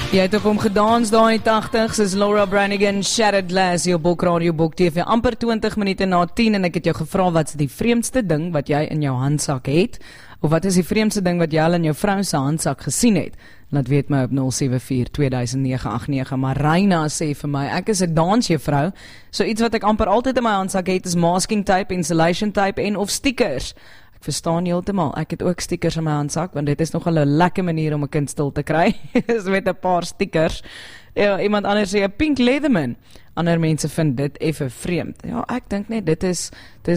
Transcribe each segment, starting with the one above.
Jy het op hom gedans daar in die 80's, is Laura Branigan, Shattered Glass, jou Bok Radio Bok TV, amper 20 minute na 10 en ek het jou gevra wat is die vreemdste ding wat jy in jou handsak het, of wat is die vreemdste ding wat jy al in jou vrou se handsak gesien het? Laat weet my op 074-2009-89, maar Reina sê vir my, ek is 'n dansjuffrou, so iets wat ek amper altyd in my handsak het is masking tape, insulation tape en of stickers. Ek verstaan heeltemal, ek het ook stickers in my handsak, want dit is nogal 'n lekker manier om 'n kind stil te kry, is met 'n paar stickers. Ja, iemand anders sê 'n pink Leatherman. Ander mense vind dit effe vreemd. Ja, ek dink net, dit is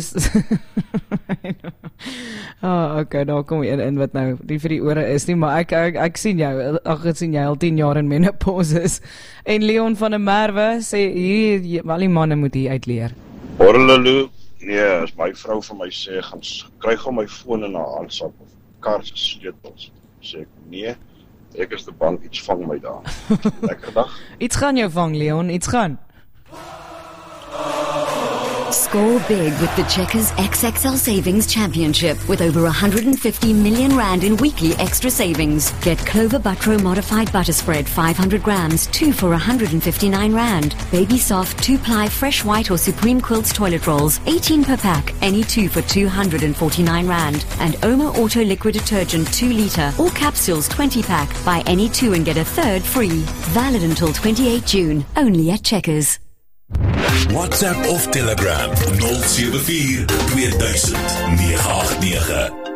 okay, daar kom een in wat nou die vir die ore is nie, maar ek sien jou, ek sien jy al 10 jaar in menopause is. En Leon van der Merwe sê, hier, al die manne moet hier uitleer. Horrelulu. Nee, as my vrou vir my sê, kry gou my foon in haar handsak of kar se sleutels, sê ek, nee, ek is te bang, iets vang my daar. Lekker dag. Iets gaan jou vang, Leon, iets gaan. Score big with the Checkers XXL Savings Championship with over 150 million rand in weekly extra savings. Get Clover Butro Modified Butter Spread 500 grams, 2 for 159 rand. Baby Soft 2-ply Fresh White or Supreme Quilts Toilet Rolls, 18 per pack, any 2 for 249 rand. And Oma Auto Liquid Detergent 2 litre or capsules 20 pack, buy any 2 and get a third free. Valid until 28 June, only at Checkers. WhatsApp of Telegram 074 2000 989